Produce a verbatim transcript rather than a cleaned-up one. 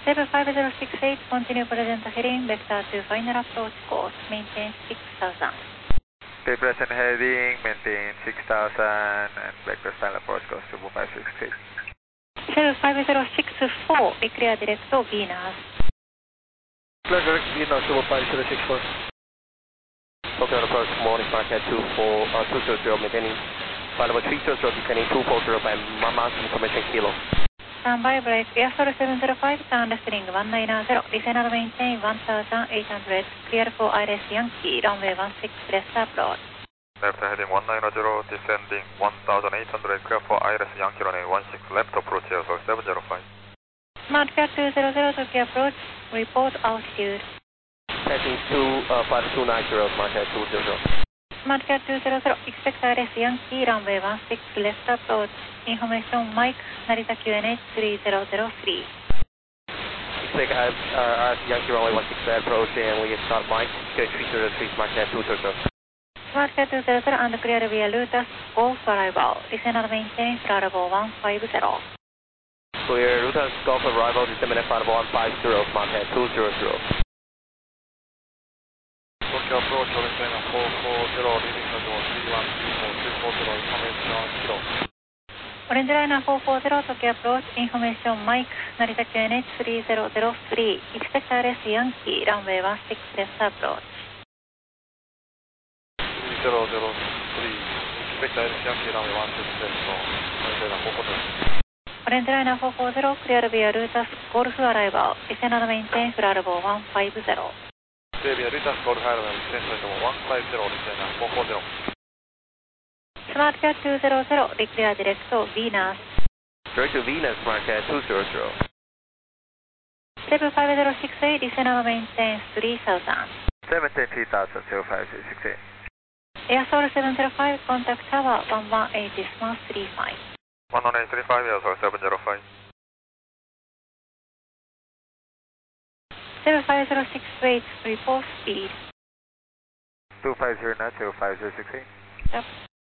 seven five zero six eight, continue present heading, vector to final approach course, maintain six thousand. Stay present heading, maintain six thousand, and vector final approach course two five six eight. seven five zero six four, declare direct to Venus. Clear direct to Venus, two five zero six four. Tokyo approach, morning, Market two four, uh, two zero zero, maintaining final approach three zero zero, descending two four zero by Mama information kilo. Standby break, Airsoil seven zero five, turn left heading one nine zero, descend and maintain one thousand eight hundred, clear for I R S Yankee, runway one six, left approach. Left heading one nine zero, descending one thousand eight hundred, clear for I R S Yankee, runway one six, left approach, Airsoil seven zero five. Smart Fiat two zero zero, Tokyo approach, report altitude. Heading two five two nine zero, Market two zero zero. Smart Fiat two zero zero, expect I R S Yankee, runway one six, left approach. Information Mike, Narita Q N H three zero zero three. Expect I R S Yankee, runway one six, left approach, and we start Mike, three zero three, Market two zero zero. Smart Fiat two zero zero, and clear via Lutas, go for arrival. Descend and maintain flight level one five zero. Clear, Lutas, go for arrival, descend and flight level one five zero, Market two zero zero. Tokyo approach, descend four four zero, leading schedule three one three four two four zero, information kilo. Orange Liner four four zero, Tokyo approach, information Mike, Narita Q N H three zero zero three, expect I R S Yankee, runway one six, left approach. three zero zero three, expect I R S Yankee, runway one six, left, Orange Liner four four zero. Orange Liner four four zero, clear via Lutas, Golf arrival, descend and maintain flight level one five zero. Clear via Lutas, Golf arrival, descend flight level one five zero, Orange Liner four four zero. Smart Fiat two zero zero, declare direct to Venus. Direct to Venus, Market two zero zero. seven five zero six eight, descend and maintain three thousand. seventeen three thousand, zero five six eight. Airsoil seven zero five, contact tower one one eight, decimal three five. one one eight three five, Airsoil seven zero five. seven five zero six eight, report speed. two five zero nine, zero five zero six eight. Yep.